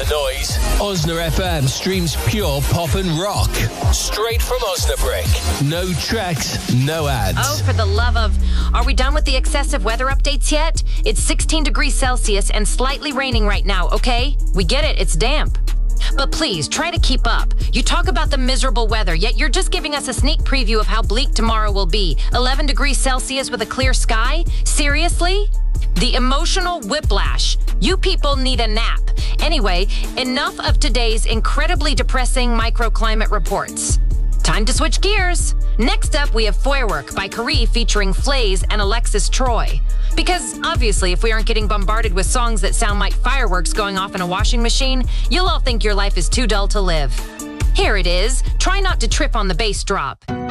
the noise. Osna FM streams pure pop and rock. Straight from Osnabrück. No tracks, no ads. Oh, for the love of... Are we done with the excessive weather updates yet? It's 16 degrees Celsius and slightly raining right now, okay? We get it, it's damp. But please, try to keep up. You talk about the miserable weather, yet you're just giving us a sneak preview of how bleak tomorrow will be. 11 degrees Celsius with a clear sky? Seriously? The emotional whiplash. You people need a nap. Anyway, enough of today's incredibly depressing microclimate reports. Time to switch gears. Next up, we have Feuerwerk by Carrie featuring Flays and Alexis Troy. Because obviously, if we aren't getting bombarded with songs that sound like fireworks going off in a washing machine, you'll all think your life is too dull to live. Here it is. Try not to trip on the bass drop.